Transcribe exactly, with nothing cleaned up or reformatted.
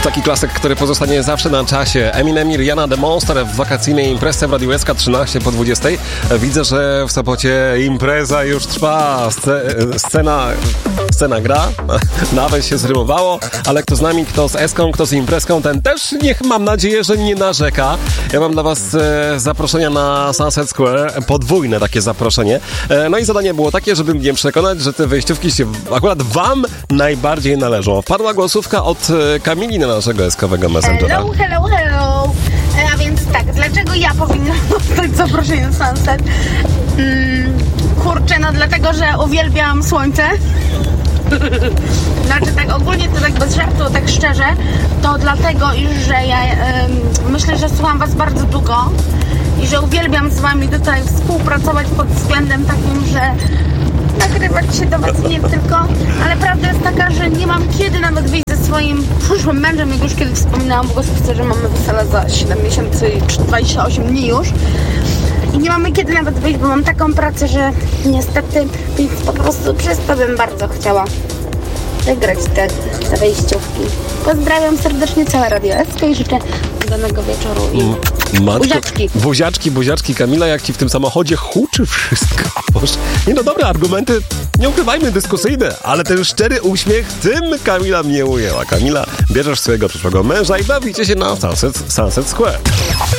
Taki klasyk, który pozostanie zawsze na czasie. Eminem i Rihanna The Monster w wakacyjnej imprezie w Radiu S K trzynaście po dwudziestej. Widzę, że w Sopocie impreza już trwa. Sce- scena, scena gra. Nawet się zrymowało, ale kto z nami, kto z Eską, kto z imprezką, ten też niech, mam nadzieję, że nie narzeka. Ja mam dla was e, zaproszenia na Sunset Square. Podwójne takie zaproszenie. E, no i zadanie było takie, żeby mnie przekonać, że te wejściówki się akurat wam najbardziej należą. Wpadła głosówka od e, Kamili na naszego eskowego messengera. Hello, hello, hello. A więc tak, dlaczego ja powinnam dostać zaproszenie na Sunset? Mm, kurczę, no dlatego, że uwielbiam słońce. Znaczy tak ogólnie, to tak bez żartu, tak szczerze, to dlatego, iż że ja ym, myślę, że słucham was bardzo długo i że uwielbiam z wami tutaj współpracować pod względem takim, że nagrywać się do was nie tylko, ale prawda jest taka, że nie mam kiedy nawet wyjść ze swoim przyszłym mężem, jak już kiedyś wspominałam, bo chcę, że mamy wesele za siedem miesięcy i dwadzieścia osiem dni już. I nie mamy kiedy nawet wyjść, bo mam taką pracę, że niestety, więc po prostu przez to bym bardzo chciała wygrać te, te wejściówki. Pozdrawiam serdecznie całe Radio S K i życzę udanego wieczoru i Matko, buziaczki. Buziaczki, buziaczki. Kamila, jak ci w tym samochodzie huczy wszystko. Boże. Nie no, dobre argumenty, nie ukrywajmy, dyskusyjne, ale ten szczery uśmiech, tym Kamila mnie ujęła. Kamila, bierzesz swojego przyszłego męża i bawicie się na Sunset, Sunset Square.